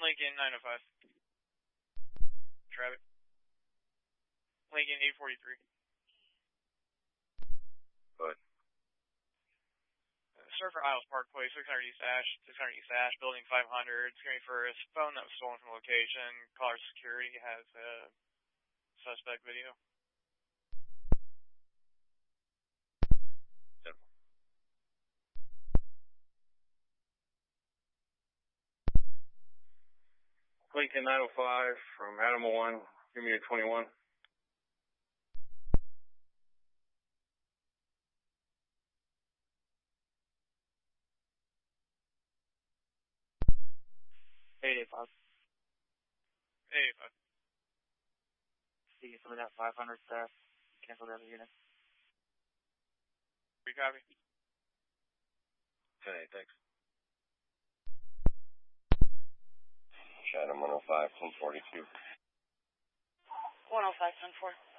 Lincoln 905. Traffic. Lincoln 843. Good. Sir for Isles Park Place, 600 East Ash, building 500. It's going to be for a phone that was stolen from the location. Caller security has a suspect video. Lincoln 905 from Animal 1, give me a 21. Hey, 5. Hey, 5. See some of that 500 staff. Cancel the other unit. We copy. Okay, thanks. Chatham 105, 1042. 105, 10-4.